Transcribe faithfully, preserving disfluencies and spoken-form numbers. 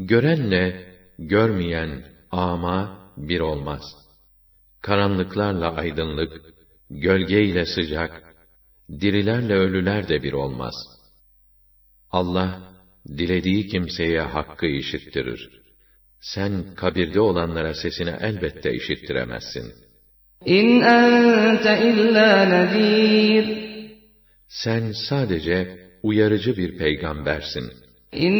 Görenle görmeyen ama bir olmaz. Karanlıklarla aydınlık, gölgeyle sıcak, dirilerle ölüler de bir olmaz. Allah, dilediği kimseye hakkı işittirir. Sen kabirde olanlara sesini elbette işittiremezsin. İn ente illa nezîr. Sen sadece uyarıcı bir peygambersin.